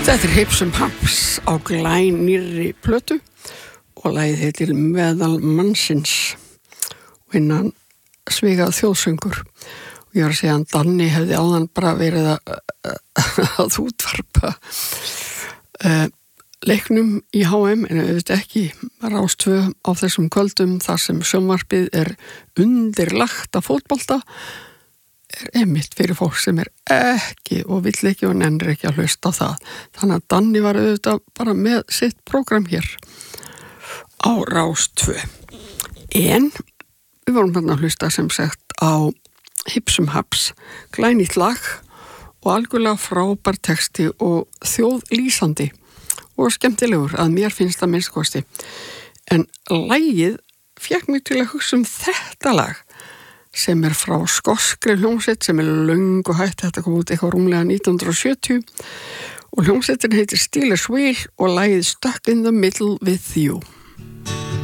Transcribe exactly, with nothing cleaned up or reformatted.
Þetta er Hipsum Haps á glænýrri plötu og lagið heitir Meðal mannsins og innan svigað þjóðsöngur. Og ég var að segja að Danni hefði áðan bara verið að, að útvarpa uh, leiknum í H M en auðvitað ekki Rás tvö á þessum kvöldum þar sem sjónvarpið er undirlagt af fótbolta er einmitt fyrir fólk sem er ekki og vill ekki og nennir ekki að hlusta á það. Þannig að Danni var auðvitað bara með sitt prógram hér á Rás tvö. En við vorum hérna að hlusta sem sagt á Hipsum Haps, glænýtt lag og algjörlega frábær texti og þjóðlýsandi og skemmtilegur að mér finnst það minnst kosti. En lagið fékk mig til að hugsa um þetta lag sem er frá skoskri hljómsveit sem er löng og hætt, þetta kom út eitthvað rúmlega nítján hundruð og sjötíu og hljómsveitin heitir Steelers Wheel og lagið Stuck in the Middle with You.